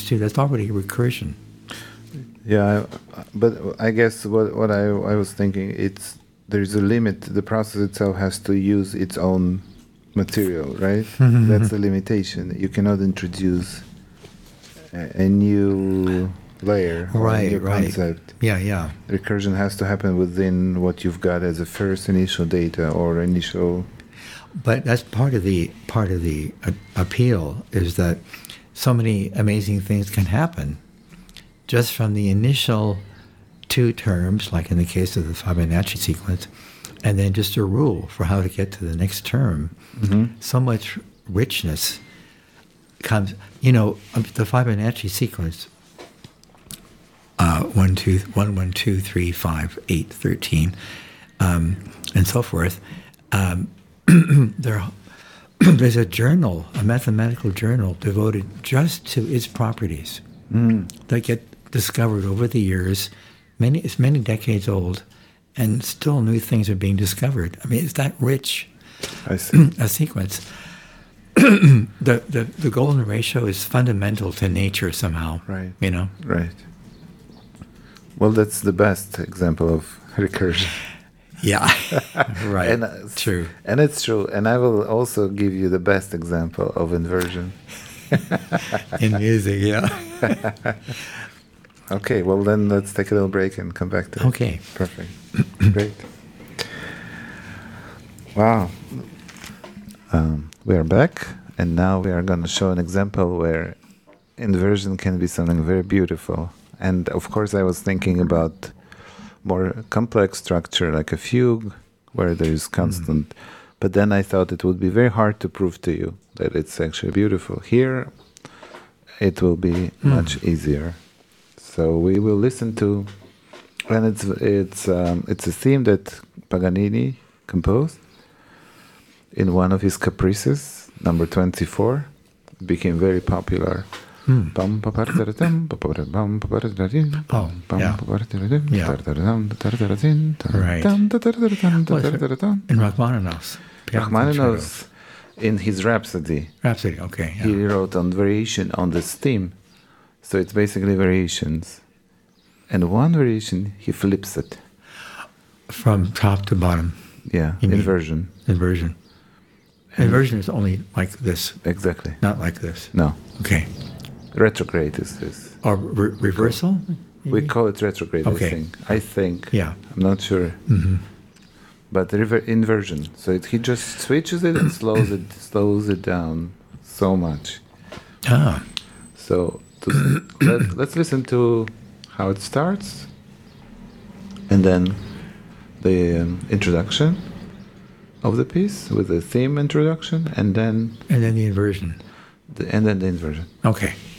too. That's already recursion. Yeah, but I guess what I was thinking, there's a limit. The process itself has to use its own material, right? That's the limitation. You cannot introduce a new layer or a new concept. Yeah. Recursion has to happen within what you've got as a first initial data or initial. But that's part of the appeal, is that so many amazing things can happen just from the initial two terms, like in the case of the Fibonacci sequence, and then just a rule for how to get to the next term. So much richness comes. The Fibonacci sequence, 1, 2, 1, 1, 2, 3, 5, 8, 13, and so forth. There's a journal, a mathematical journal devoted just to its properties that get discovered over the years. It's many decades old, and still new things are being discovered. I mean, it's that rich a sequence. The golden ratio is fundamental to nature somehow. Right. Right. Well, that's the best example of recursion. Yeah. Right. True. And it's true. And I will also give you the best example of inversion. In music, yeah. Okay, well then let's take a little break and come back to it. Okay. Perfect. Great. Wow. We are back, and now we are going to show an example where inversion can be something very beautiful. And of course I was thinking about more complex structure like a fugue where there is constant. But then I thought it would be very hard to prove to you that it's actually beautiful. Here it will be much easier. So we will listen to, and it's a theme that Paganini composed in one of his caprices, number 24. It became very popular. Right. In Rachmaninoff's. Rachmaninoff's, in his Rhapsody. Okay. Yeah. He wrote on variation on this theme. So it's basically variations. And one variation, he flips it. From top to bottom. Yeah, inversion. Inversion. Inversion is only like this. Exactly. Not like this. No. Okay. Retrograde is this. Or reversal? We call it retrograde, okay. I think. Yeah. I'm not sure. But inversion. So he just switches it and slows it down so much. Ah. So let's listen to how it starts, and then the introduction of the piece with the theme introduction, and then the inversion. And then the inversion. Okay.